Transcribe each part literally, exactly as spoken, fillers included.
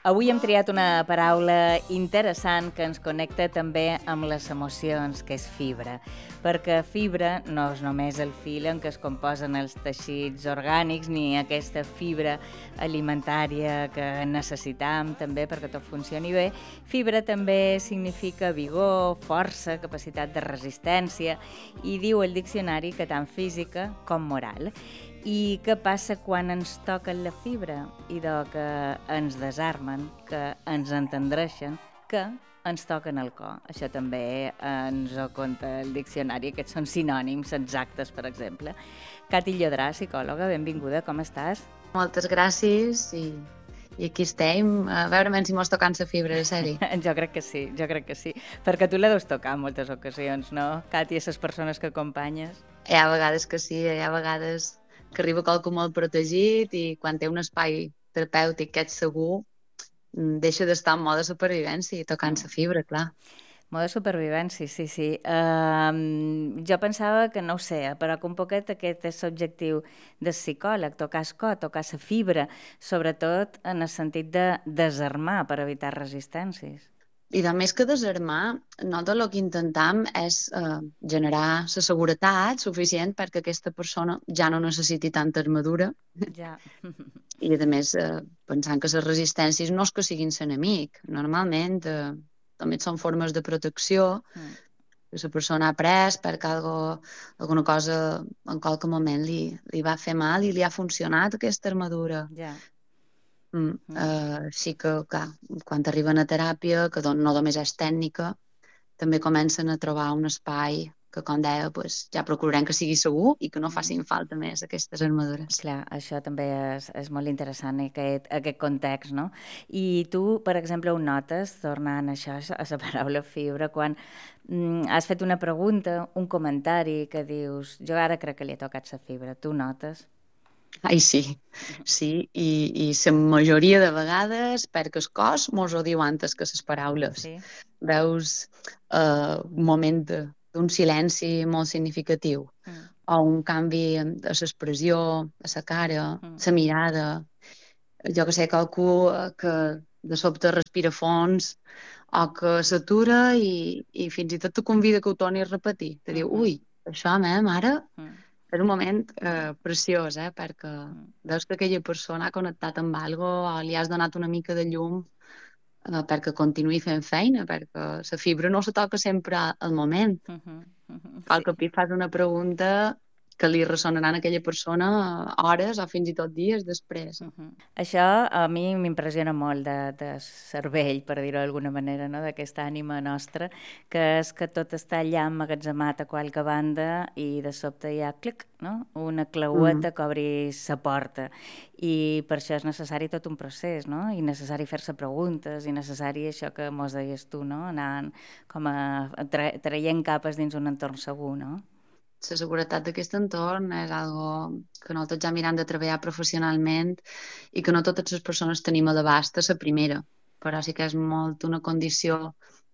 Avui hem triat una paraula interessant que ens connecta també amb les emocions, que és fibra. Perquè fibra no és només el fil en què es composen els teixits orgànics ni aquesta fibra alimentària que necessitam també perquè tot funcioni bé. Fibra també significa vigor, força, capacitat de resistència i diu el diccionari que tant física com moral. I què passa quan ens toquen la fibra? I de que ens desarmen, que ens entendreixen, que ens toquen el cor. Això també ens ho conta el diccionari, aquests són sinònims exactes, per exemple. Cati Llodrà, psicòloga, benvinguda, com estàs? Moltes gràcies i, i aquí estem, a veure si mos tocant la fibra, de sèrie. Jo crec que sí, jo crec que sí, perquè tu la deus tocar en moltes ocasions, no? Cati, a les persones que acompanyes? Hi ha vegades que sí, hi ha vegades que arriba qualcú molt protegit i quan té un espai terapèutic que ets segur, deixa d'estar en mode supervivència i tocant la fibra, clar. Mode supervivència, sí, sí. Uh, jo pensava que, no ho sé, però que un poquet aquest és l'objectiu del psicòleg, tocar el cor, tocar la fibra, sobretot en el sentit de desarmar per evitar resistències. I de més que desarmar, nosaltres el que intentem és eh, generar la seguretat suficient perquè aquesta persona ja no necessiti tanta armadura. Ja. I, a més, eh, pensant que les resistències no és que siguin l'enemic. Normalment, eh, també són formes de protecció mm. que la persona ha après perquè algo, alguna cosa en qualque moment li, li va fer mal i li ha funcionat aquesta armadura. Ja. Mm. Mm. Uh, sí que, clar, quan arriben a teràpia, que no només és tècnica, també comencen a trobar un espai que, com deia, pues, ja procurarem que sigui segur i que no facin falta més aquestes armadures. Clar, això també és, és molt interessant, aquest, aquest context, no? I tu, per exemple, ho notes, tornant a això, a la paraula fibra, quan mm, has fet una pregunta, un comentari que dius, jo ara crec que li ha tocat la fibra, tu notes? Ai, sí, sí, i, i la majoria de vegades perquè el cos mos ho diu antes que les paraules. Sí. Veus uh, un moment d'un silenci molt significatiu mm. o un canvi a l'expressió, a la cara, mm. la mirada. Jo que sé, qualcú que de sobte respira fons o que s'atura i, i fins i tot te convida que ho torni a repetir. Te mm-hmm. diu, ui, això, mem, ara... Mm. És un moment eh, preciós, eh, perquè veus que aquella persona ha connectat amb algo o li has donat una mica de llum eh, perquè continuï fent feina, perquè la fibra no se toca sempre al moment. Uh -huh, uh -huh, Qual sí. cop fas una pregunta que li ressonarà a aquella persona hores o fins i tot dies després. Uh -huh. Això a mi m'impressiona molt de, de cervell, per dir-ho d'alguna manera, no? D'aquesta ànima nostra, que és que tot està allà emmagatzemat a qualque banda i de sobte hi ha clic, no? Una claueta uh -huh. que obri la porta. I per això és necessari tot un procés, no? I necessari fer-se preguntes, i necessari això que mos deies tu, no? Anant com a tra traient capes dins un entorn segur, no? La seguretat d'aquest entorn és algo que nosaltres ja mirem de treballar professionalment i que no totes les persones tenim a l'abast a la primera, però sí que és molt una condició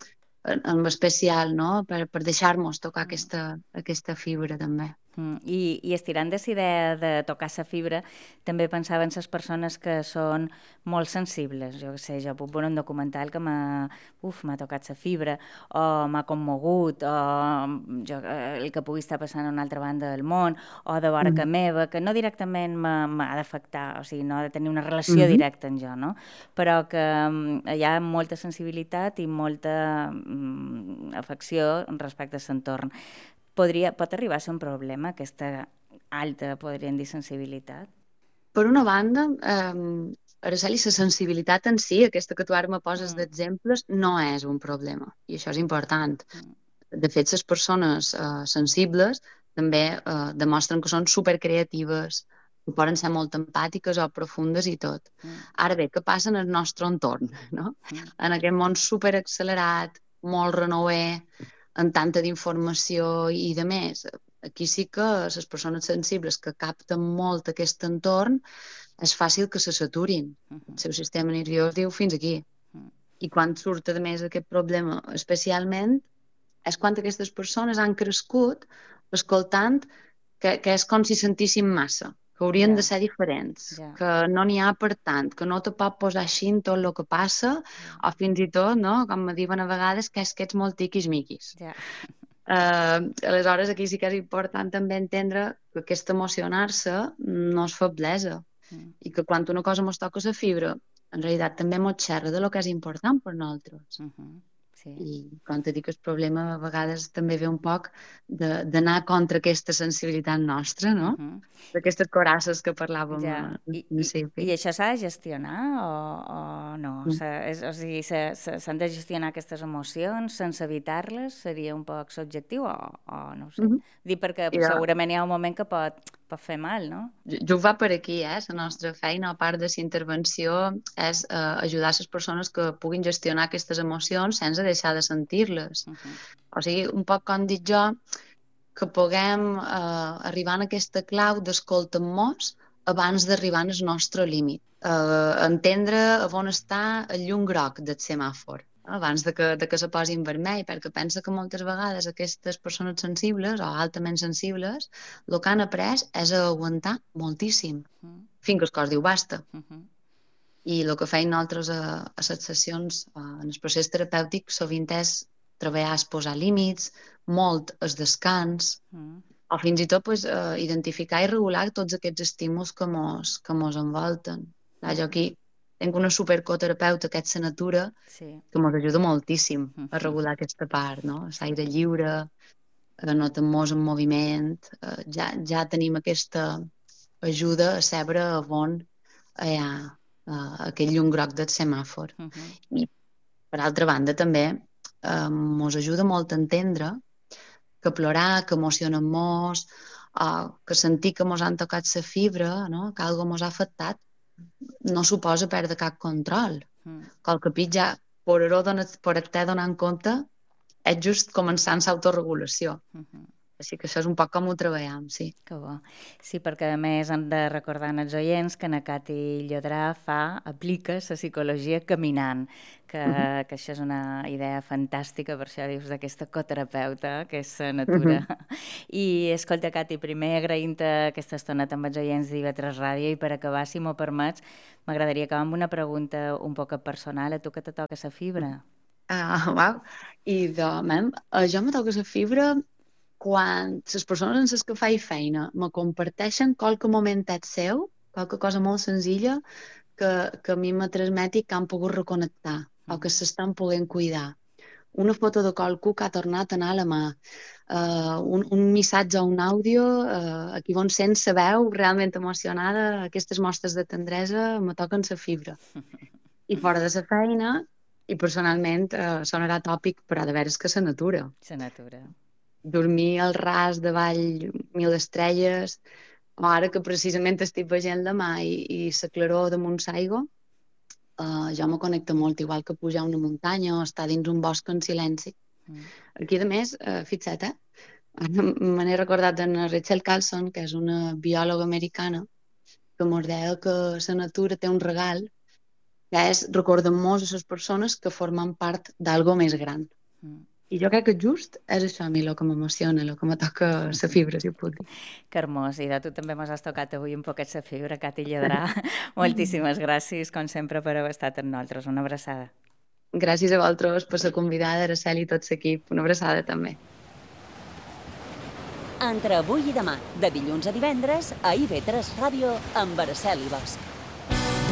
en especial, no? Per, per deixar-nos tocar mm. aquesta, aquesta fibra també. Mm. I, I estirant de la idea de tocar la fibra, també pensava en les persones que són molt sensibles. Jo què sé, jo puc veure un documental que m'ha m'ha tocat la fibra, o m'ha commogut, o jo, el que pugui estar passant a una altra banda del món, o de vora mm. que meva, que no directament m'ha d'afectar, o sigui, no ha de tenir una relació mm-hmm. directa amb jo, no? Però que um, hi ha molta sensibilitat i molta um, afecció respecte a l'entorn. Podria, pot arribar a ser un problema, aquesta alta, podríem dir, sensibilitat? Per una banda, eh, Araceli, la sensibilitat en si, aquesta que tu ara me poses mm. d'exemples, no és un problema, i això és important. Mm. De fet, les persones eh, sensibles també eh, demostren que són supercreatives, que poden ser molt empàtiques o profundes i tot. Mm. Ara bé, què passa en el nostre entorn, no? Mm. En aquest món superaccelerat, molt renouer, amb tanta d'informació i de més. Aquí sí que les persones sensibles que capten molt aquest entorn és fàcil que se saturin. Uh -huh. El seu sistema nerviós diu fins aquí. Uh -huh. I quan surt, a més, aquest problema especialment és quan aquestes persones han crescut escoltant que, que és com si sentissin massa. que haurien Ja. de ser diferents, Ja. que no n'hi ha per tant, que no te pot posar així en tot el que passa, o fins i tot, no?, com me diuen a vegades, que és que ets molt tiquis-miquis. Ja. Uh, aleshores, aquí sí que és important també entendre que aquest emocionar-se no és feblesa Mm. i que quan una cosa mos toca la fibra, en realitat també mos xerra de lo que és important per nosaltres. Uh -huh. Sí. I quan te dic el problema, a vegades també ve un poc d'anar contra aquesta sensibilitat nostra, no? Uh -huh. D'aquestes corasses que parlàvem ja. al I, principi. I, I això s'ha de gestionar o, o no? Mm. És, o sigui, s'han de gestionar aquestes emocions sense evitar-les? Seria un poc subjectiu o, o no ho sé? Uh -huh. Dic perquè ja. segurament hi ha un moment que pot, pot fer mal, no? Jo va per aquí, eh? La nostra feina, a part de la intervenció, és eh, ajudar les persones que puguin gestionar aquestes emocions sense deixar de sentir-les. Uh -huh. O sigui, un poc com dic jo, que puguem eh, arribar a aquesta clau d'escoltar-nos abans d'arribar al nostre límit. Eh, entendre on està el llum groc del semàfor, abans de que, de que se posi en vermell, perquè pensa que moltes vegades aquestes persones sensibles o altament sensibles el que han après és a aguantar moltíssim, uh -huh. fins que el cos diu basta. Uh -huh. I el que feim nosaltres a, a les sessions, a, en el procés terapèutic, sovint és treballar a posar límits, molt el descans, uh -huh. o fins i tot pues, uh, identificar i regular tots aquests estímuls que mos, que mos envolten. Uh -huh. Jo aquí tinc una supercoterapeuta, que és la natura, sí. que ens ajuda moltíssim a regular aquesta part, no? L'aire lliure, a notar-nos en moviment, ja, ja tenim aquesta ajuda a saber on hi ha uh, aquell llum groc del semàfor. Uh -huh. I, per altra banda, també ens uh, ajuda molt a entendre que plorar, que emocionar-nos, uh, que sentir que ens han tocat la fibra, no? Que alguna cosa ens ha afectat, no suposa perdre cap control. Mm. Qual capit ja per estar donant compte és just començant l'autoregulació. Uh -huh. Així que això és un poc com ho treballem, sí. Que bo. Sí, perquè a més hem de recordar als oients que na Cati Llodrà fa, aplica la psicologia caminant, que, uh -huh. que això és una idea fantàstica, per això dius d'aquesta coterapeuta, que és la natura. Uh -huh. I escolta, Cati, primer agraint-te aquesta estona amb els oients d'I V tres Ràdio, i per acabar, si m'ho permets, m'agradaria acabar amb una pregunta un poc personal. A tu que te toca la fibra? Ah, uau. I de, mem, jo me toca la fibra quan les persones en les que faig feina me comparteixen qualque momentet seu, qualque cosa molt senzilla, que, que a mi me transmeti que han pogut reconnectar mm. o que s'estan podent cuidar. Una foto de qualcú que ha tornat a anar a la mà, uh, un, un missatge o un àudio, uh, aquí on sents la veu realment emocionada, aquestes mostres de tendresa me toquen la fibra. I fora de la feina, i personalment uh, sonarà tòpic, però de veres que la natura. La natura. Dormir al ras davall mil estrelles, o ara que precisament estic veient la mà i, i la claror damunt l'aigua, uh, jo me connecto molt, igual que pujar una muntanya o estar dins un bosc en silenci. Mm. Aquí, a més, uh, fixa't, eh? Me n'he recordat d'en Rachel Carson, que és una biòloga americana, que mos deia que la natura té un regal, que és recordar-nos a les persones que formen part d'algo més gran. Mm. I jo crec que just és això a mi el que m'emociona, el que me toca la fibra, si ho puc dir. Que hermós, i de tu també m'has tocat avui un poquet la fibra, Cati Llodrà. Moltíssimes gràcies, com sempre, per haver estat amb nosaltres. Una abraçada. Gràcies a vosaltres per la convidada, Araceli i tot l'equip. Una abraçada també. Entre avui i demà, de dilluns a divendres, a I V tres Ràdio, amb Araceli Bosch.